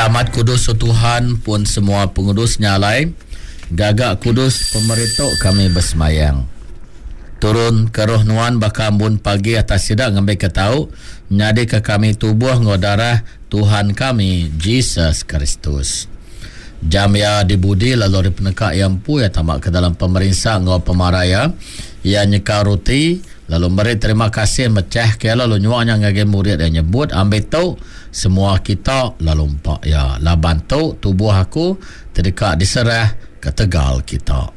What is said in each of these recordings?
amat kudus Tuhan pun semua pengurus nyalai gagak kudus pemerintah kami bersemayang turun ke roh nuan bakambun pagi atas sidak ngambil ketau nyadi ke kami tubuh ngodarah Tuhan kami Jesus Kristus jam ya dibudi lalu dipenekak yang pu ya tamak ke dalam pemerintah ngau pemaraya ya nyekar roti lalu beri terima kasih mecah ke lalu nyuaknya ngage murid yang nyebut ambil tau semua kita lalu empak ya laban tau tubuh aku terdekat diserah ke Tegal kita.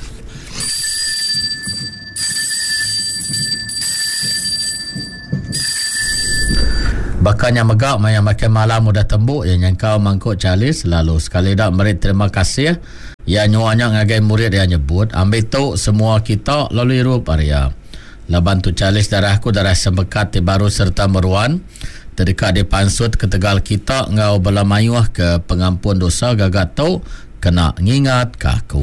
Bakanya megak maya makan malam udah tembuk yang kau mangkuk calis lalu sekali dak merit terima kasih ya nyuaknya ngagai murid yang nyebut ambil tu semua kita lalu irup area laban tu calis darahku darah sembekat di baru serta meruan terdekat di pansut ke Tegal kita ngau belamayuh ke pengampun dosa gagat tu kena ngingat kaku.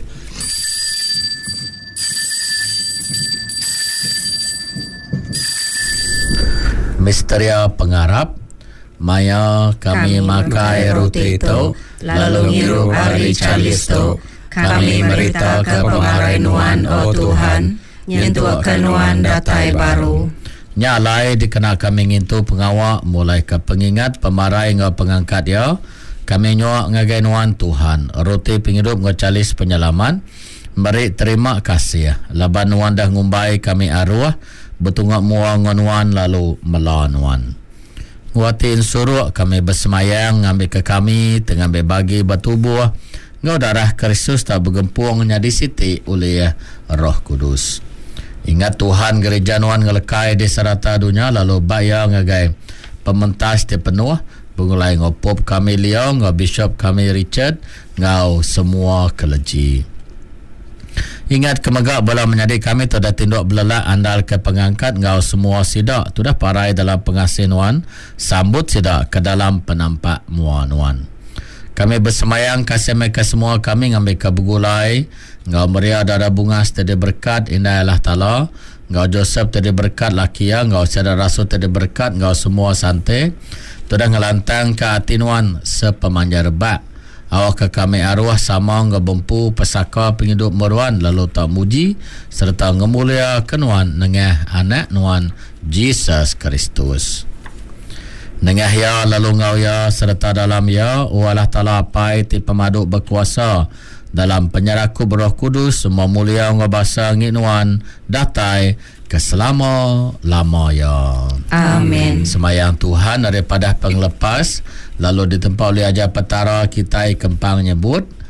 Misteria pengarap maya kami makai roti itu lalu ngirup hari calis tu kami merita ke pengarai nuan oh Tuhan nyentuh ke nuan datai baru nyalai dikena kami ngintu pengawak mulai ke pengingat pemarai ngau pengangkat ya kami nyuak ngagai nuan Tuhan roti penghidup ngau calis penyelaman meri terima kasih laban nuan dah ngumbai kami arwah betungak mua ngonuan lalu melanuan nguatin suruh kami bersemayang ngambil ke kami tengah bagi bertubuh ngau darah Kristus tak bergempung nyadi siti oleh Roh Kudus ingat Tuhan gereja nuan ngelekai di serata dunia lalu bayar ngagai pementas di penuh bengulai ngopop kami liang ngau bishop kami Richard ngau semua keleji ingat kemegak bola menjadi kami tu dah tinduk belelak andal ke pengangkat ngau semua sidak tu dah parai dalam pengasih nuan sambut sidak ke dalam penampak muan nuan kami bersemayang kasih mereka semua kami ngambil ke begulai ngau meriah darah bunga setadi berkat indah Allah Ta'ala ngau Joseph tadi berkat lakia ngau sadar rasul tadi berkat ngau semua santai tu dah ngelantang ke hati nuan sepemanja rebak awak ke kami arwah sama ngebempu pesaka penghidup meruan lalu tak muji serta ngemulia kenuan nengah anak nuan Jesus Kristus nengah ya lalu ngau ya serta dalam ya Allah Ta'ala apai ti pemaduk berkuasa dalam penyeraku Roh Kudus semua mulia ngobasa nginuan datai keselama-lama ya. Amin. Semayang Tuhan daripada penglepas lalu ditempa oleh ajar petara kita kempang nyebut